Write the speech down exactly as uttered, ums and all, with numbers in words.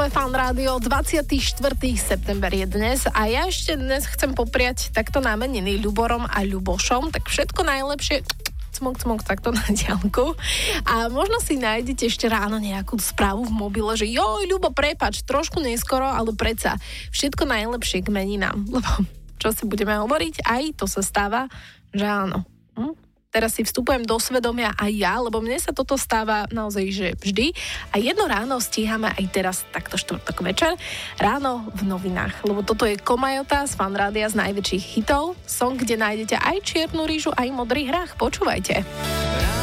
Počúvame Fan Rádio, dvadsiateho štvrtého september je dnes a ja ešte dnes chcem popriať takto námenení Ľuborom a Ľubošom, tak všetko najlepšie, cmok, cmok, takto na diaľku. A možno si nájdete ešte ráno nejakú správu v mobile, že joj, Ľubo, prepáč, trošku neskoro, ale predsa všetko najlepšie k meninám, lebo čo si budeme hovoriť, aj to sa stáva, že áno. Hm? Teraz si vstupujem do svedomia aj ja, lebo mne sa toto stáva naozaj, že vždy. A jedno ráno stíhame aj teraz, takto štvrtok večer, ráno v novinách. Lebo toto je Komajota z Fan Rádia z najväčších hitov. Song, kde nájdete aj čiernu rýžu, aj modrý hrách. Počúvajte.